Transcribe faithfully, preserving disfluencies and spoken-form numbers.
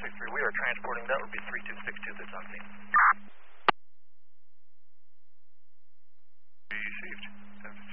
six three, we are transporting. That would be three two six two that's on scene.